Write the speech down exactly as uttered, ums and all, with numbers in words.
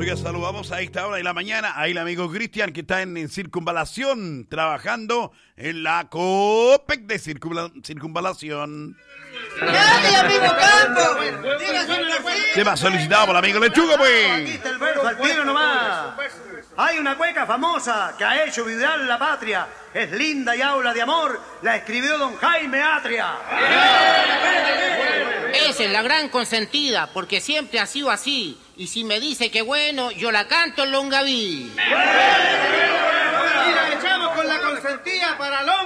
Oiga, saludamos a esta hora de la mañana a el amigo Cristian, que está en, en circunvalación, trabajando en la COPEC de circunvala, circunvalación. ¡Dale, amigo Campo! Tema solicitado por el amigo Lechuga, pues. Aquí está el verso, al tiro nomás. Hay una cueca famosa que ha hecho vibrar la patria. Es linda y habla de amor. La escribió don Jaime Atria. Esa es la gran consentida, porque siempre ha sido así. Y si me dice que bueno, yo la canto en Longaví. Y la echamos con la consentida para Longaví.